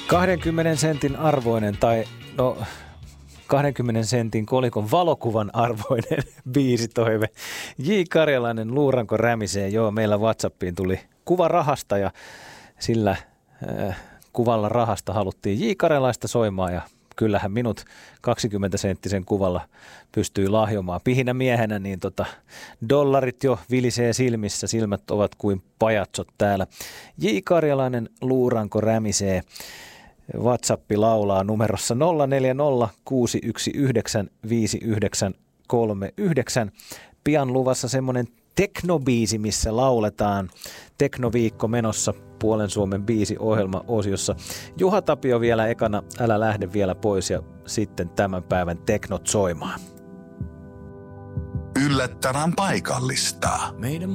20 sentin arvoinen tai 20 sentin kolikon valokuvan arvoinen biisitoive. J. Karjalainen, Luuranko rämisee. Joo, meillä WhatsAppiin tuli kuva rahasta ja sillä kuvalla rahasta haluttiin J. Karjalaista soimaan ja kyllähän minut 20-senttisen kuvalla pystyy lahjomaan. Pihinä miehenä niin dollarit jo vilisee silmissä, silmät ovat kuin pajatsot täällä. J. Karjalainen, Luuranko rämisee. WhatsApp laulaa numerossa 040 619 5939. Pian luvassa semmoinen teknobiisi, missä lauletaan. Teknoviikko menossa Puolen Suomen biisiohjelma-osiossa. Juha Tapio vielä ekana, älä lähde vielä pois ja sitten tämän päivän teknot soimaan. Yllättävän paikallista. Meidän